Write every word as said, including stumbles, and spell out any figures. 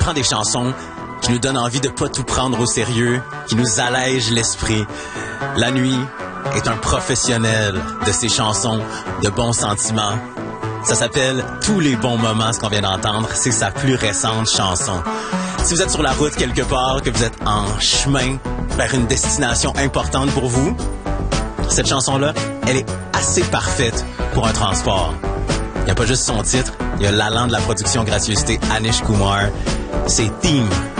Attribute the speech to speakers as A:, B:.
A: prend des chansons qui nous donnent envie de pas tout prendre au sérieux, qui nous allègent l'esprit. La Nuit est un professionnel de ces chansons de bons sentiments. Ça s'appelle Tous les bons moments, ce qu'on vient d'entendre. C'est sa plus récente chanson. Si vous êtes sur la route quelque part, que vous êtes en chemin vers une destination importante pour vous, cette chanson-là, elle est assez parfaite pour un transport. Il n'y a pas juste son titre, il y a l'allant de la production gracieuseté Anish Kumar. C'est Theme